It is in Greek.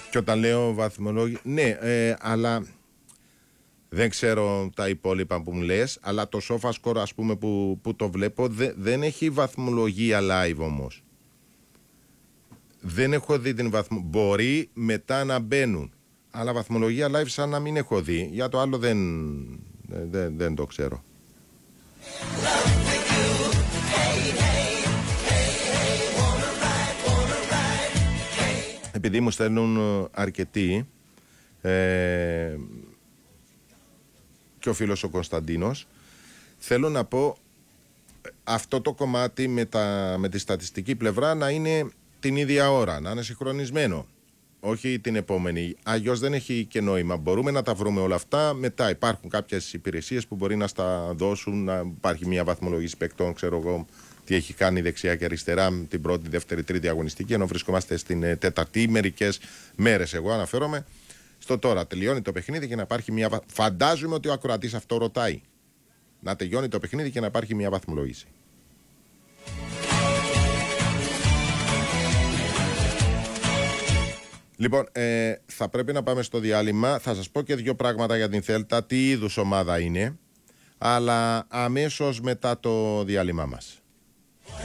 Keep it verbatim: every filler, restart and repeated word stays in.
Και όταν λέω βαθμολόγια, ναι, ε, αλλά δεν ξέρω τα υπόλοιπα που μου λες, αλλά το SofaScore, ας πούμε, που, που το βλέπω, δε, δεν έχει βαθμολογία live όμως. Δεν έχω δει την βαθμολογία. Μπορεί μετά να μπαίνουν, αλλά βαθμολογία live σαν να μην έχω δει. Για το άλλο δεν, δεν, δεν το ξέρω. Επειδή μου στέλνουν αρκετοί, ε, και ο φίλος ο Κωνσταντίνος, θέλω να πω αυτό το κομμάτι με, τα, με τη στατιστική πλευρά να είναι την ίδια ώρα, να είναι συγχρονισμένο, όχι την επόμενη. Αλλιώς δεν έχει και νόημα. Μπορούμε να τα βρούμε όλα αυτά. Μετά υπάρχουν κάποιες υπηρεσίες που μπορεί να στα δώσουν, να υπάρχει μια βαθμολόγηση παικτών, ξέρω εγώ τι έχει κάνει δεξιά και αριστερά την πρώτη, δεύτερη, τρίτη αγωνιστική, ενώ βρισκόμαστε στην ε, τέταρτη μερικές μέρες. Εγώ αναφέρομαι στο τώρα. Τελειώνει το παιχνίδι και να υπάρχει μια. Φαντάζομαι ότι ο ακροατής αυτό ρωτάει. Να τελειώνει το παιχνίδι και να υπάρχει μια βαθμολόγηση. Λοιπόν, ε, θα πρέπει να πάμε στο διάλειμμα. Θα σας πω και δύο πράγματα για την Θέλτα, τι είδους ομάδα είναι, αλλά αμέσως μετά το διάλειμμα μας.